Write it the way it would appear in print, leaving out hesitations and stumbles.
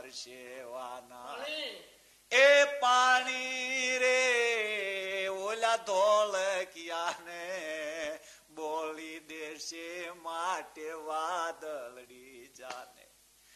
વરસે વાના એ પાણી રે ઓલા ધોળકિયાને બોલી દેશે માટે વાદળડી જાને